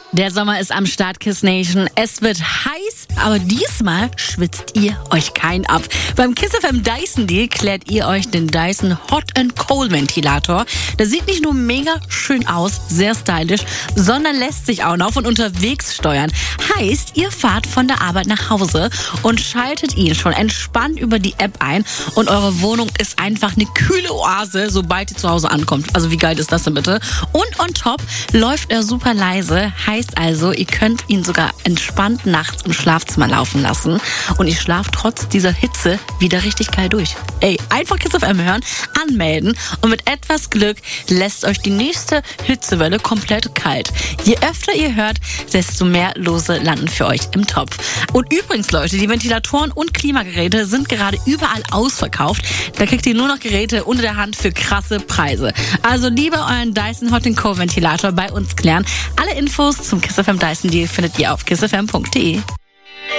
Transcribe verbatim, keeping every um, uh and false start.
Der Sommer ist am Start, Kiss Nation. Es wird heiß, aber diesmal schwitzt ihr euch kein ab. Beim Kiss F M Dyson Deal klärt ihr euch den Dyson Hot and Cold Ventilator. Der sieht nicht nur mega schön aus, sehr stylisch, sondern lässt sich auch noch von unterwegs steuern. Heißt, ihr fahrt von der Arbeit nach Hause und schaltet ihn schon entspannt über die App ein und eure Wohnung ist einfach eine kühle Oase, sobald ihr zu Hause ankommt. Also wie geil ist das denn bitte? Und on top läuft er super leise. Heißt also, ihr könnt ihn sogar entspannt nachts im Schlafzimmer laufen lassen und ihr schlaft trotz dieser Hitze wieder richtig geil durch. Ey, einfach Kiss F M hören, anmelden und mit etwas Glück lässt euch die nächste Hitzewelle komplett kalt. Je öfter ihr hört, desto mehr Lose landen für euch im Topf. Und übrigens, Leute, die Ventilatoren und Klimageräte sind gerade überall ausverkauft. Da kriegt ihr nur noch Geräte unter der Hand für krasse Preise. Also lieber euren Dyson Hot and Cold Ventilator bei uns klären. Alle Infos zum Kiss F M Dyson Deal findet ihr auf kiss f m punkt d e.